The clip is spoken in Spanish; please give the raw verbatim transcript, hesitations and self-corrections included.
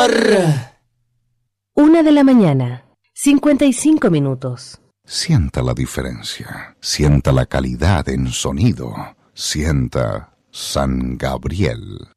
amor. Una de la mañana, cincuenta y cinco minutos. Sienta la diferencia, sienta la calidad en sonido, sienta San Gabriel.